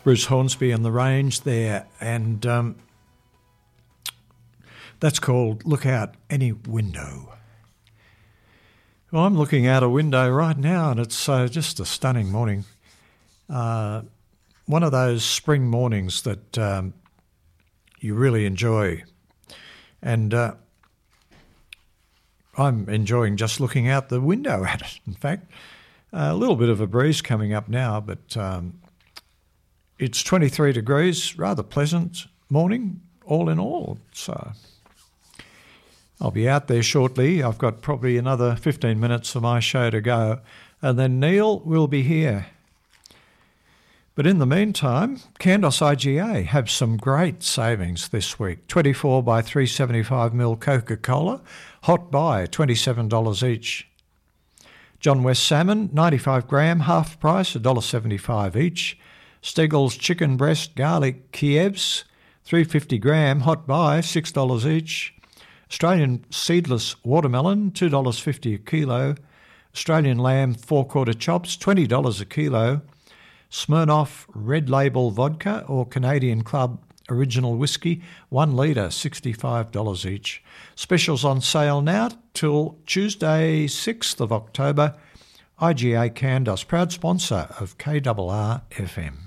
Bruce Hornsby and the Range there, and that's called Look Out Any Window. Well, I'm looking out a window right now, and it's just a stunning morning. One of those spring mornings that you really enjoy. And I'm enjoying just looking out the window at it, in fact. A little bit of a breeze coming up now, but it's 23 degrees, rather pleasant morning, all in all. So I'll be out there shortly. I've got probably another 15 minutes of my show to go, and then Neil will be here. But in the meantime, Candos IGA have some great savings this week. 24 by 375ml Coca-Cola, hot buy, $27 each. John West salmon, 95 gram, half price, $1.75 each. Steggles chicken breast garlic Kievs, 350 gram, hot buy, $6 each. Australian seedless watermelon, $2.50 a kilo. Australian lamb 4-quarter chops, $20 a kilo. Smirnoff Red Label vodka or Canadian Club Original Whiskey, 1 litre, $65 each. Specials on sale now till Tuesday, 6th of October. IGA Candos, proud sponsor of KRR FM.